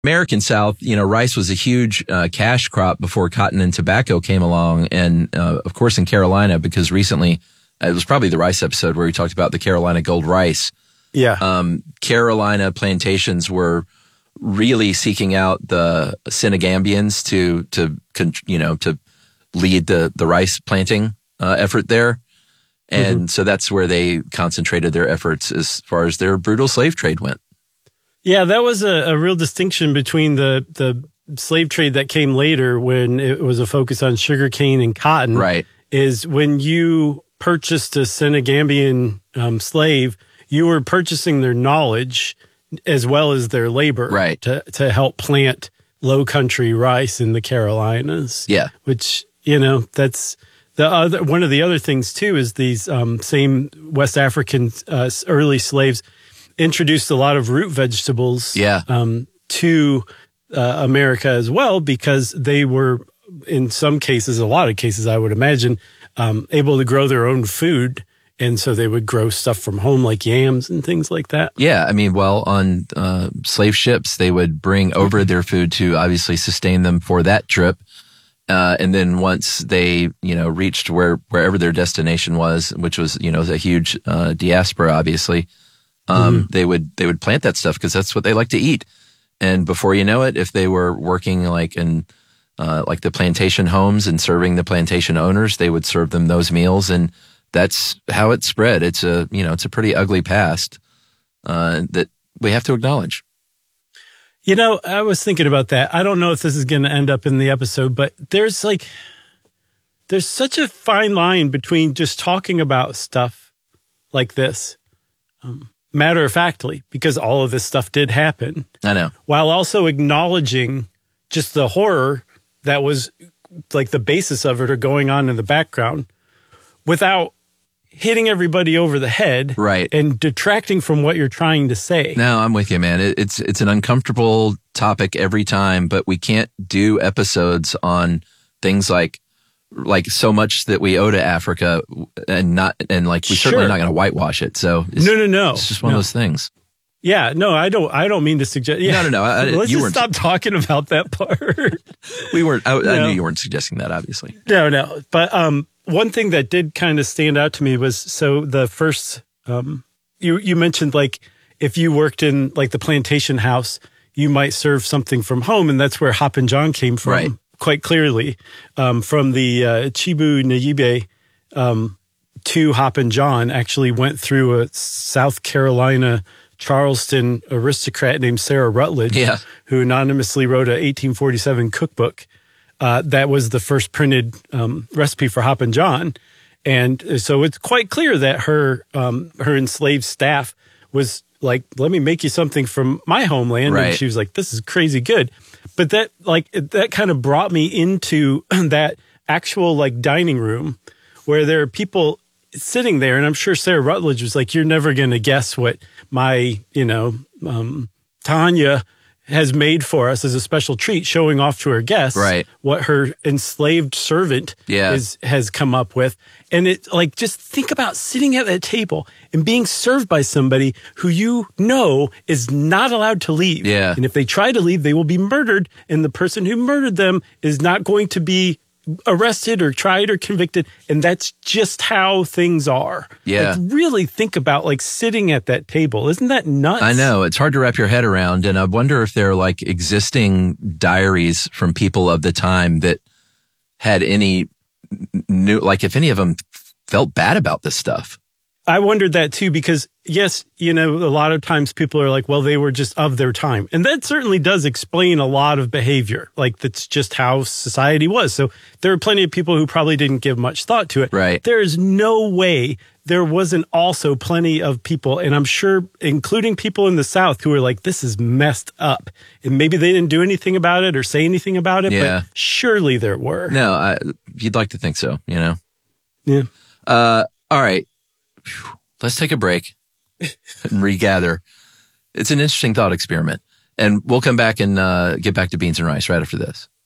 American South, rice was a huge cash crop before cotton and tobacco came along. And, of course, in Carolina, because recently, it was probably the rice episode where we talked about the Carolina gold rice. Yeah. Carolina plantations were really seeking out the Senegambians to lead the rice planting effort there. And so that's where they concentrated their efforts as far as their brutal slave trade went. Yeah, that was a real distinction between the slave trade that came later when it was a focus on sugarcane and cotton. Right. Is when you purchased a Senegambian slave, you were purchasing their knowledge as well as their labor. Right. To help plant low country rice in the Carolinas. Yeah. Which, that's one of the other things too is these same West African early slaves introduced a lot of root vegetables to America as well, because they were, in some cases, a lot of cases, I would imagine, able to grow their own food. And so they would grow stuff from home like yams and things like that. Yeah. I mean, on slave ships, they would bring over their food to obviously sustain them for that trip. And then once they, reached wherever their destination was, which was, a huge diaspora, obviously, they would plant that stuff because that's what they like to eat. And before you know it, if they were working like in like the plantation homes and serving the plantation owners, they would serve them those meals, and that's how it spread. It's a pretty ugly past that we have to acknowledge. I was thinking about that. I don't know if this is going to end up in the episode, but there's such a fine line between just talking about stuff like this, matter-of-factly, because all of this stuff did happen. I know. While also acknowledging just the horror that was like the basis of it or going on in the background without hitting everybody over the head, right, and detracting from what you're trying to say. No, I'm with you, man. It's an uncomfortable topic every time, but we can't do episodes on things like so much that we owe to Africa, and we certainly not going to whitewash it. So no, it's just one of those things. Yeah, no, I don't mean to suggest. Yeah, no. Let's just stop talking about that part. We weren't. I knew you weren't suggesting that, obviously. No. But one thing that did kind of stand out to me was the first. You mentioned if you worked in the plantation house, you might serve something from home, and that's where Hoppin' John came from. Right. Quite clearly, from the Chibu Nyibe to Hoppin' John actually went through a South Carolina Charleston aristocrat named Sarah Rutledge, who anonymously wrote a 1847 cookbook that was the first printed recipe for Hoppin' John. And so it's quite clear that her enslaved staff was like, let me make you something from my homeland. Right. And she was like, this is crazy good. But that kind of brought me into that actual dining room where there are people sitting there. And I'm sure Sarah Rutledge was like, you're never going to guess what my, Tanya has made for us as a special treat, showing off to her guests what her enslaved servant has come up with. And it just think about sitting at that table and being served by somebody who is not allowed to leave. Yeah. And if they try to leave, they will be murdered. And the person who murdered them is not going to be arrested or tried or convicted. And that's just how things are. Yeah. Really think about sitting at that table. Isn't that nuts? I know. It's hard to wrap your head around. And I wonder if there are existing diaries from people of the time that had any new, if any of them felt bad about this stuff. I wondered that too, because yes, a lot of times people are like, well, they were just of their time. And that certainly does explain a lot of behavior. That's just how society was. So there are plenty of people who probably didn't give much thought to it. Right. There is no way there wasn't also plenty of people, and I'm sure including people in the South, who were like, this is messed up. And maybe they didn't do anything about it or say anything about it, but surely there were. No, you'd like to think so, Yeah. All right. Let's take a break and regather. It's an interesting thought experiment. And we'll come back and get back to beans and rice right after this.